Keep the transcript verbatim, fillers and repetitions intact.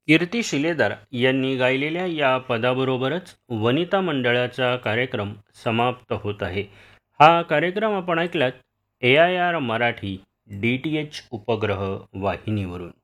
कीर्ती शिलेदार यांनी गायलेल्या या पदाबरोबरच वनिता मंडळाचा कार्यक्रम समाप्त होत आहे. हा कार्यक्रम आपण ऐकलात ए I R Marathi D T H उपग्रह वाहिनीवरून.